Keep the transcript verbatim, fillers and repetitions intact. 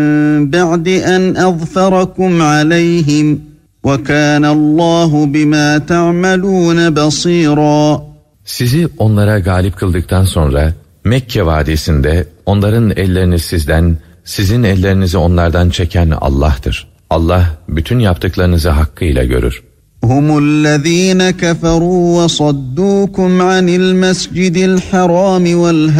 بَعْدِ أَنْ أَظْفَرَكُمْ عَلَيْهِمْ وَكَانَ اللّٰهُ بِمَا تَعْمَلُونَ بَصِيرًا. Sizi onlara galip kıldıktan sonra Mekke vadisinde onların ellerini sizden, sizin ellerinizi onlardan çeken Allah'tır. Allah bütün yaptıklarınızı hakkıyla görür. هُمُ الَّذ۪ينَ كَفَرُوا وَصَدُّوكُمْ عَنِ الْمَسْجِدِ الْحَرَامِ وَالْهَدْيِ